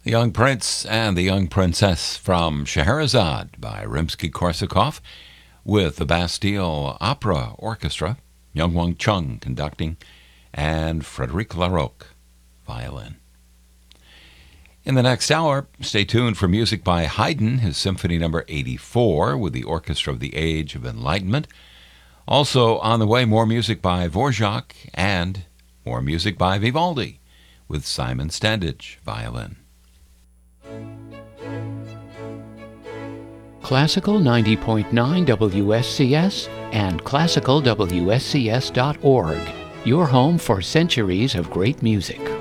The Young Prince and the Young Princess from Scheherazade by Rimsky-Korsakov with the Bastille Opera Orchestra, Young Wang Chung conducting, and Frédéric Larocque, violin. In the next hour, stay tuned for music by Haydn, his Symphony No. 84 with the Orchestra of the Age of Enlightenment. Also on the way, more music by Dvorak and more music by Vivaldi with Simon Standage, violin. Classical 90.9 WSCS and classicalwscs.org, your home for centuries of great music.